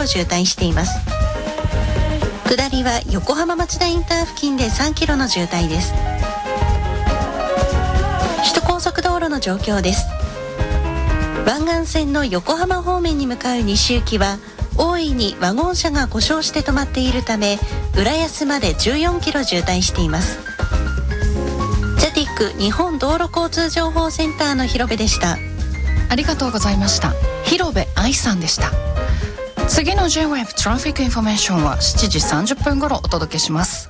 渋滞しています。下りは横浜町田インター付近で3キロの渋滞です。首都高速道路の状況です。湾岸線の横浜方面に向かう西行きは大いにワゴン車が故障して止まっているため、浦安まで14キロ渋滞しています。ジャティック日本道路交通情報センターの広部でした。 ありがとうございました。広部愛さんでした。次の J-Wave トラフィックインフォメーションは7時30分頃お届けします。